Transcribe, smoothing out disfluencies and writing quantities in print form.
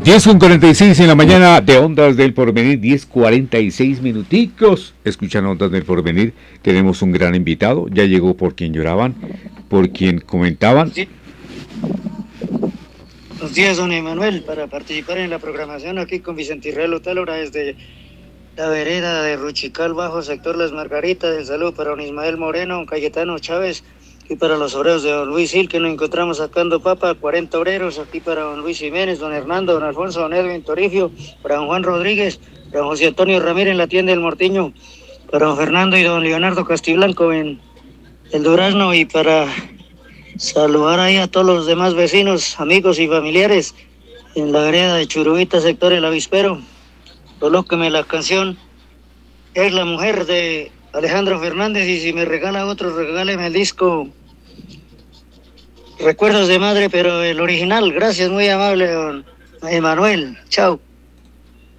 10:46 en la mañana de Ondas del Porvenir, 10:46 minuticos. Escuchan Ondas del Porvenir. Tenemos un gran invitado. Ya llegó por quien lloraban, por quien comentaban. Sí. Buenos días, don Emanuel, para participar en la programación aquí con Vicente Israel Otálora desde la vereda de Ruchical, bajo sector Las Margaritas. El saludo para don Ismael Moreno, don Cayetano Chávez y para los obreros de don Luis Gil, que nos encontramos sacando papa, 40 obreros, aquí para don Luis Jiménez, don Hernando, don Alfonso, don Edwin Torifio, para don Juan Rodríguez, para don José Antonio Ramírez en la tienda del Mortiño, para don Fernando y don Leonardo Castiblanco en el Durazno, y para saludar ahí a todos los demás vecinos, amigos y familiares en la vereda de Churubita, sector El Avispero. Colóqueme la canción Es la Mujer de Alejandro Fernández, y si me regala otro, regáleme el disco Recuerdos de Madre, pero el original. Gracias, muy amable, don Emanuel. Chao.